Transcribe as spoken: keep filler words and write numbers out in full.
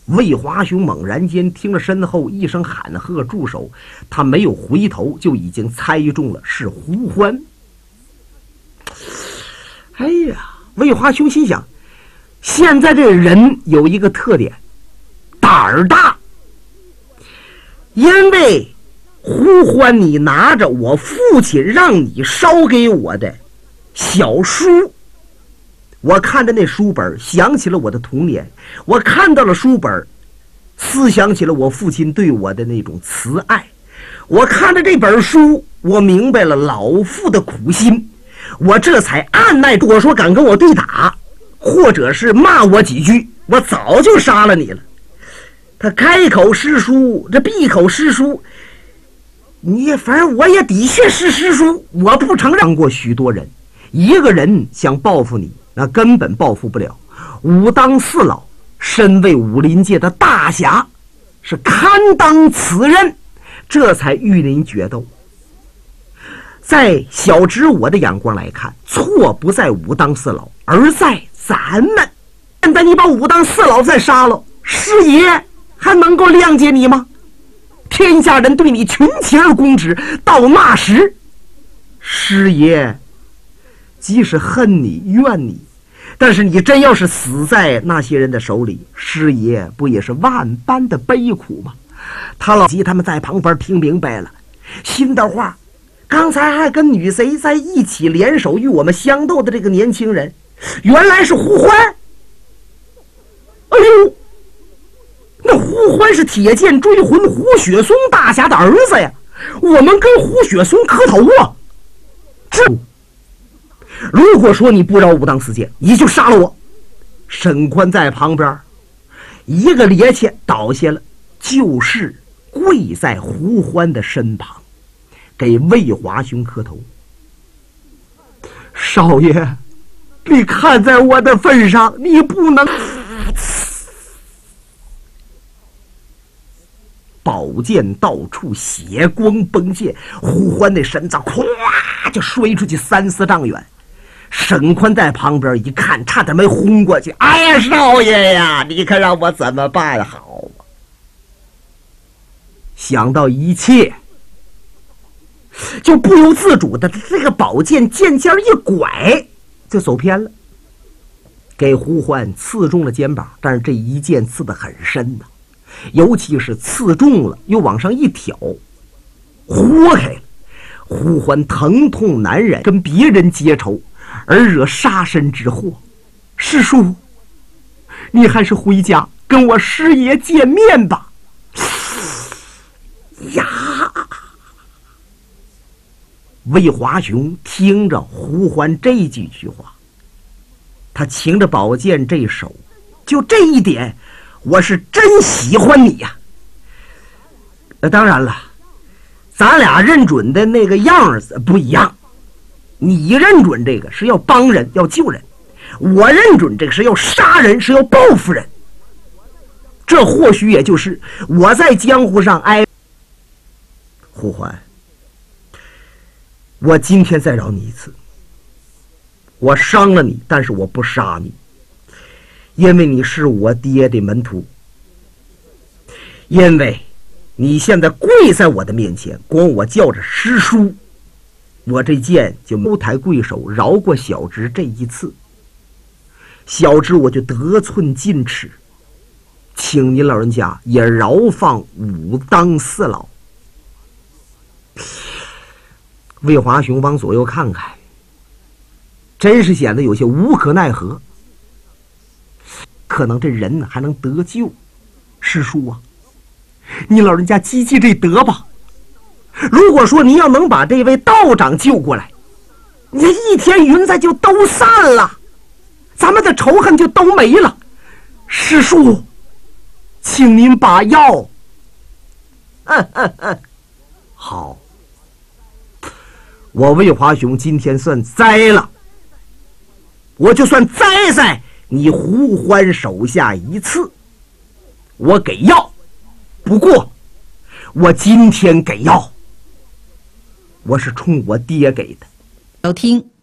魏华雄猛然间听了身后一声喊喝住手，他没有回头就已经猜中了是胡欢。哎呀，魏华雄心想，现在这人有一个特点，胆儿大。因为胡欢你拿着我父亲让你烧给我的小书，我看着那书本想起了我的童年，我看到了书本思想起了我父亲对我的那种慈爱，我看着这本书我明白了老父的苦心，我这才按耐。我说敢跟我对打或者是骂我几句，我早就杀了你了。他开口是书，这闭口是书，你反正我也的确是师叔，我不承认过许多人，一个人想报复你，那根本报复不了。武当四老身为武林界的大侠，是堪当此任，这才与您决斗。在小侄我的眼光来看，错不在武当四老，而在咱们。现在你把武当四老再杀了，师爷还能够谅解你吗？天下人对你群起而攻之，到那时师爷即使恨你怨你，但是你真要是死在那些人的手里，师爷不也是万般的悲苦吗？他老吉他们在旁边听明白了，心的话，刚才还跟女贼在一起联手与我们相斗的这个年轻人，原来是胡欢。哎呦，那胡欢是铁剑追魂胡雪松大侠的儿子呀，我们跟胡雪松磕头啊！这如果说你不饶武当四剑，你就杀了我。沈宽在旁边一个趔趄倒下了，就是跪在胡欢的身旁，给魏华雄磕头。少爷，你看在我的份上，你不能。宝剑到处血光崩溅，胡欢那身子咵就摔出去三四丈远。沈宽在旁边一看，差点没轰过去。哎呀，少爷呀，你看让我怎么办好啊？想到一切，就不由自主的这个宝剑剑尖一拐，就走偏了，给胡欢刺中了肩膀。但是这一剑刺得很深呐、啊，尤其是刺中了又往上一挑，豁开了。胡欢疼痛难忍，跟别人结仇而惹杀身之祸。师叔，你还是回家跟我师爷见面吧。呀！魏华雄听着胡欢这几句话，他擎着宝剑这手，就这一点我是真喜欢你呀。呃，当然了，咱俩认准的那个样子不一样。你认准这个是要帮人要救人，我认准这个是要杀人是要报复人。这或许也就是我在江湖上挨。胡欢，我今天再饶你一次，我伤了你，但是我不杀你，因为你是我爹的门徒，因为你现在跪在我的面前，管我叫着师叔，我这剑就高抬贵手饶过小侄这一次，小侄我就得寸进尺，请您老人家也饶放武当四老。魏华雄往左右看看，真是显得有些无可奈何。可能这人还能得救，师叔啊，你老人家积积这德吧。如果说您要能把这位道长救过来，你一天云彩就都散了，咱们的仇恨就都没了。师叔，请您把药。嗯嗯嗯，好，我魏华雄今天算栽了，我就算栽在你胡欢手下一次，我给药。不过我今天给药，我是冲我爹给的。 要听